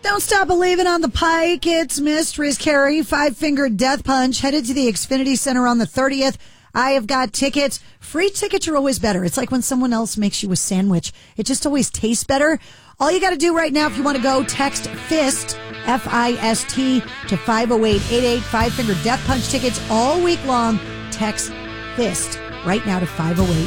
Don't Stop Believing on the Pike. It's Mistress Carrie, Five Finger Death Punch, headed to the Xfinity Center on the 30th. I have got tickets. Free tickets are always better. It's like when someone else makes you a sandwich. It just always tastes better. All you got to do right now, if you want to go, text FIST, F-I-S-T, to 50888. Five Finger Death Punch tickets all week long. Text FIST right now to 50888.